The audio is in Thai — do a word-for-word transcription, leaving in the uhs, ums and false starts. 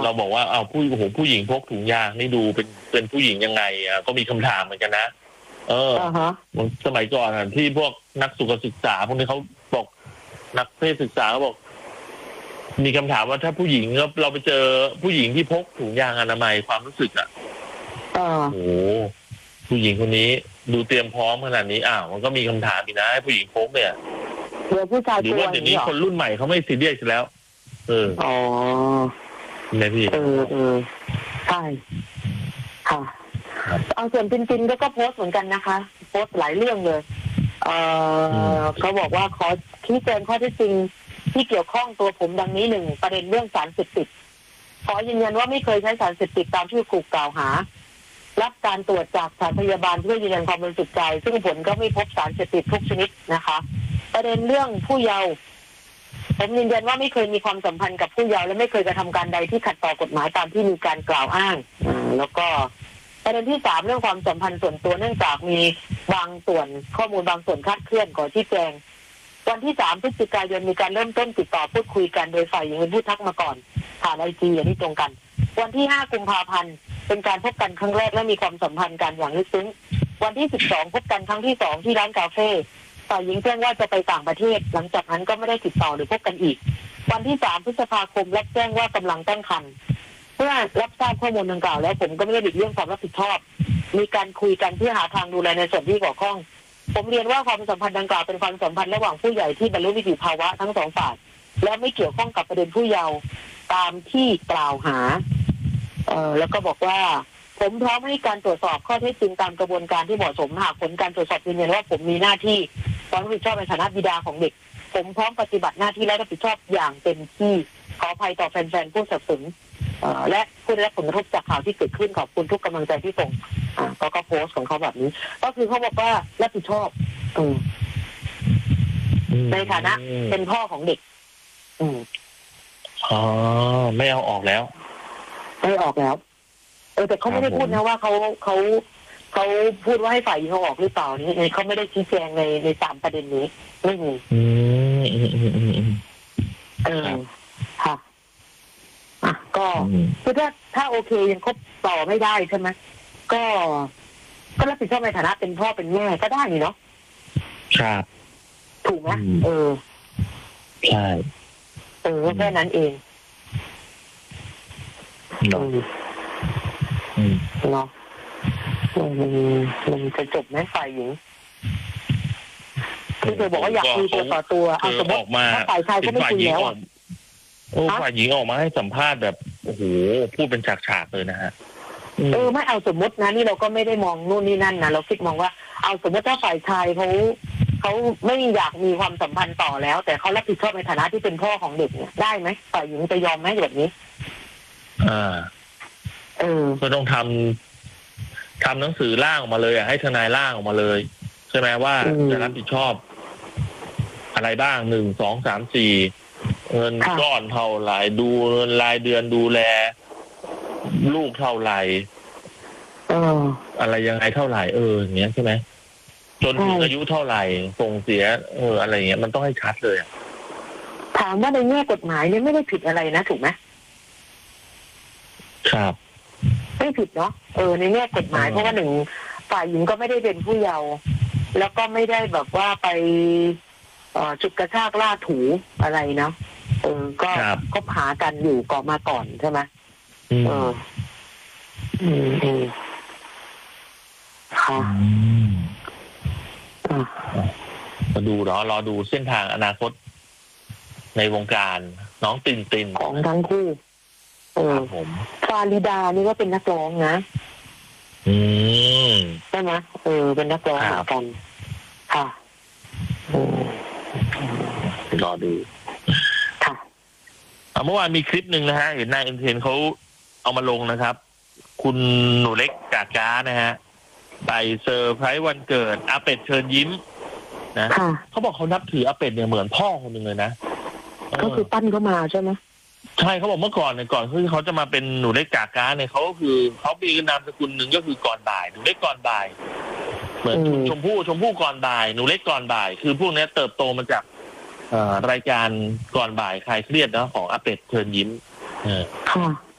เราบอกว่าเอาผู้โอ้โหผู้หญิงพกถุงยางนี่ดูเป็นเป็นผู้หญิงยังไงอ่ะก็มีคำถามเหมือนกันนะเออสมัยก่อนที่พวกนักสุขศึกษาพวกนี้เขาบอกนักเพศศึกษาเขาบอกมีคำถามว่าถ้าผู้หญิงเราเราไปเจอผู้หญิงที่พกถุงยางอนามัยความรู้สึกอ่ะโอ้โหผู้หญิงคนนี้ดูเตรียมพร้อมขนาดนี้อ้าวมันก็มีคำถามอีกนะผู้หญิงพกเนี่ยหรือว่าเดี๋ยวนี้คนรุ่นใหม่เขาไม่ซีเรียสแล้วเอออ๋อไงพี่เออเออใช่ค่ะเอาส่วนปินปินก็ก็โพสต์เหมือนกันนะคะโพสต์หลายเรื่องเลยเออเขาบอกว่าขอชี้แจงข้อเท็จจริงที่เกี่ยวข้องตัวผมดังนี้หนึ่งประเด็นเรื่องสารเสพติดขอยืนยันว่าไม่เคยใช้สารเสพติดตามที่ถูกกล่าวหารับการตรวจจากสถานพยาบาลเพื่อยืนยันความบริสุทธิ์ใจซึ่งผลก็ไม่พบสารเสพติดทุกชนิดนะคะประเด็นเรื่องผู้เยาว์ผมยืนยันว่าไม่เคยมีความสัมพันธ์กับผู้เยาว์และไม่เคยกระทำการใดที่ขัดต่อกฎหมายตามที่มีการกล่าวอ้างแล้วก็ประเด็นที่สามเรื่องความสัมพันธ์ส่วนตัวเนื่องจากมีบางส่วนข้อมูลบางส่วนคลาดเคลื่อนขอชี้แจงวันที่สามพฤศจิกายนมีการเริ่มต้นติดต่อพูดคุยกันโดยฝ่ายหญิงเป็นผู้ทักมาก่อนผ่านไอจีอย่างที่ตรงกันวันที่ห้ากุมภาพันธ์เป็นการพบกันครั้งแรกและมีความสัมพันธ์กันอย่างลึกซึ้งวันที่สิบสองพบกันครั้งที่สองที่ร้านกาแฟฝ่ายหญิงแจ้งว่าจะไปต่างประเทศหลังจากนั้นก็ไม่ได้ติดต่อหรือพบกันอีกวันที่สามพฤษภาคมรับแจ้งว่ากำลังตั้งครรภ์เมื่อรับทราบข้อมูลดังกล่าวแล้วผมก็ไม่ได้หลีกเลี่ยงความรับผิดชอบมีการคุยกันเพื่อหาทางดูแลในส่วนที่เกี่ยวข้องผมเรียนว่าความสัมพันธ์ดังกล่าวเป็นความสัมพันธ์ระหว่างผู้ใหญ่ที่บรรลุนิติภาวะทั้งสองฝ่ายและไม่เกี่ยวข้องกับประเด็นผู้เยาว์ตามที่กล่าวหาเอ่อแล้วก็บอกว่าผมพร้อมให้การตรวจสอบข้อเท็จจริงตามกระบวนการที่เหมาะสมหากผลการตรวจสอบยืนยันว่าผมมีหน้าที่ความรับผิดชอบในฐานะบิดาของเด็กผมพร้อมปฏิบัติหน้าที่และรับผิดชอบอย่างเต็มที่ขออภัยต่อแฟนๆผู้สนับสนุนและผู้ได้รับผลกระทบจากข่าวที่เกิดขึ้นขอบคุณทุกกำลังใจที่ส่งก็ก็โพสต์ของเขาแบบนี้ก็คือเขาบอกว่ารับผิดชอบในฐานะเป็นพ่อของเด็กอ๋อไม่เอาออกแล้วไม่ออกแล้วเออแต่เขาไม่ได้พูดนะว่าเขาเขาเขาพูดว่าให้ฝ่ายหญิงเขาออกหรือเปล่านี่เขาไม่ได้ชี้แจงในในสามประเด็นนี้ไม่มีอืมอืมอืมอืมเออค่ะอ่ะก็คือถ้าถ้าโอเคยังคบต่อไม่ได้ใช่ไหมก็ก็รับผิดชอบในฐานะเป็นพ่อเป็นแม่ก็ได้นี่เนาะครับถูกไหมเออใช่เออแค่นั้นเองเนาะเนาะมันมันจะจบไหมฝ่ายหญิงคือเธอบอกว่าอยากคุยตัวต่อตัวเอาสมมติถ้าฝ่ายชายก็ไม่คุยแล้วโอ้ฝ่ายหญิงออกมาให้สัมภาษณ์แบบโอ้โหพูดเป็นฉากๆเลยนะฮะเออไม่เอาสมมตินะนี่เราก็ไม่ได้มองนู่นนี่นั่นนะเราคิดมองว่าเอาสมมติถ้าฝ่ายชายเขาเขาไม่อยากมีความสัมพันธ์ต่อแล้วแต่เขารับผิดชอบในฐานะที่เป็นพ่อของเด็กเนี่ยได้ไหมฝ่ายหญิงจะยอมไหมแบบนี้อ่าเออก็ต้องทำทำหนังสือร่างออกมาเลยอ่ะให้ทนายร่างออกมาเลยใช่ไหมว่าจะรับผิดชอบอะไรบ้างหนึ่งสองสามสี่เงินก้อนเท่าไหร่ดูเงินรายเดือนดูแลลูกเท่าไหร่อะไรยังไงเท่าไหร่เอออย่างเงี้ยใช่ไหมจนถึงอายุเท่าไหร่ส่งเสียเอออะไรอย่างเงี้ยมันต้องให้ชัดเลยถามว่าในแง่กฎหมายเนี่ยไม่ได้ผิดอะไรนะถูกไหมครับไม่ผิดเนาะเออในแง่กฎหมายเพราะว่าหนึ่งฝ่ายหญิงก็ไม่ได้เป็นผู้เยาว์แล้วก็ไม่ได้แบบว่าไปจุดกระชากล่าถูอะไรเนาะเออก็คบหากันอยู่ก่อนมาก่อนใช่ไหมเอออืมอืมค่ะมาดูรอรอดูเส้นทางอนาคตในวงการน้องตินตินของทั้งคู่เออผมฟาริดานี่ก็เป็นนักร้องนะอืมใช่ไหมเออเป็นนักร้องเหมือนกันค่ะรอดูค่ะเมื่อวานมีคลิปหนึ่งนะฮะเห็นนายเอ็นเทนเขาเอามาลงนะครับคุณหนูเล็กกาก้านะฮะไปเซอร์ไพรส์วันเกิดอาเป็ดเชิญยิ้มนะเขาบอกเขานับถืออาเป็ดเนี่ยเหมือนพ่อคนหนึ่งเลยนะก็คือปั้นเขามาใช่ไหมใช่เขาบอกเมื่อก่อนเนี่ยก่อนที่เขาจะมาเป็นหนูเล็กกาก้าเนี่ยเขาก็คือเขามีนามสกุลหนึ่งก็คือก่อนบ่ายหนูเล็กก่อนบ่ายเหมือนชมพู่ชมพู่ก่อนบ่ายหนูเล็กก่อนบ่ายคือพวกนี้เติบโตมาจากรายการก่อนบ่ายคลายเครียดนะของอาเป็ดเชิญยิ้มเออ